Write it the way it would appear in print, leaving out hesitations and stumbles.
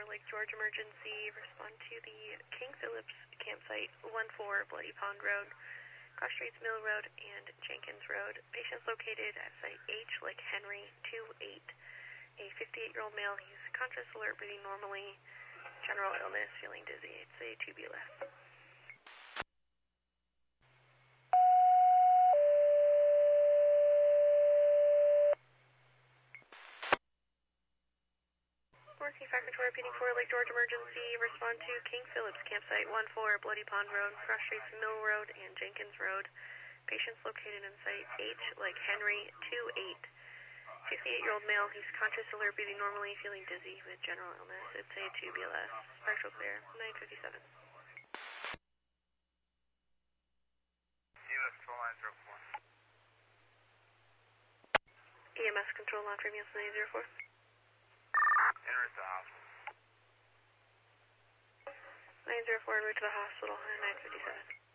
Lake George emergency. Respond to the King Phillips campsite, 14 Bloody Pond Road, cross streets Mill Road and Jenkins Road. Patients located at site H, Lake Henry, 28. A 58-year-old male. He's conscious, alert, breathing normally. General illness, feeling dizzy. It's a 2BLS. Working 5 control, repeating 4 Lake George emergency. Respond to King Phillips campsite, 14 Bloody Pond Road, cross streets Mill Road and Jenkins Road. Patients located in site H, Lake Henry, 28. 58-year-old male. He's conscious, alert, breathing normally, feeling dizzy with general illness. It's a 2BLS. Partial clear, 957. EMS control line 04. EMS control line for Nielsen 804. En route to the hospital. 904 en route to the hospital, 957.